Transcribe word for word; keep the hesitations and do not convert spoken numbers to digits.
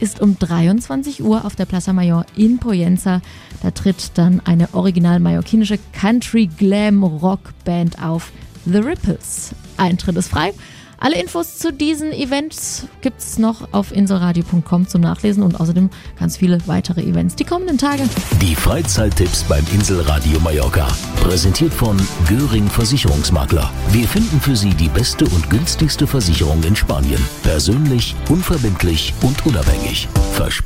ist um dreiundzwanzig Uhr auf der Plaza Mayor in Poyenza. Da tritt dann eine original mallorquinische Country-Glam-Rock-Band auf, The Ripples. Eintritt ist frei. Alle Infos zu diesen Events gibt's noch auf inselradio punkt com zum Nachlesen und außerdem ganz viele weitere Events die kommenden Tage. Die Freizeittipps beim Inselradio Mallorca. Präsentiert von Göring Versicherungsmakler. Wir finden für Sie die beste und günstigste Versicherung in Spanien. Persönlich, unverbindlich und unabhängig. Versprochen.